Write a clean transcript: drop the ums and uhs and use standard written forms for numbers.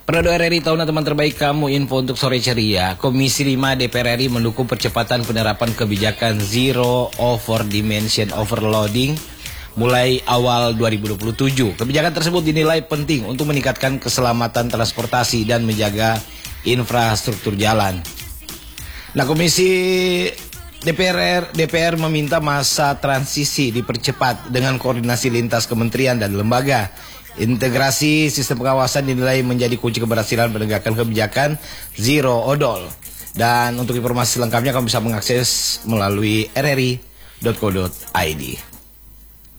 Periode RRI tahun teman terbaik kamu, info untuk sore ceria. Komisi 5 DPR RI mendukung percepatan penerapan kebijakan Zero Over Dimension Overloading mulai awal 2027. Kebijakan tersebut dinilai penting untuk meningkatkan keselamatan transportasi dan menjaga infrastruktur jalan. Nah, Komisi DPR meminta masa transisi dipercepat dengan koordinasi lintas kementerian dan lembaga. Integrasi sistem pengawasan dinilai menjadi kunci keberhasilan penegakan kebijakan Zero Odol. Dan untuk informasi lengkapnya kamu bisa mengakses melalui rri.co.id.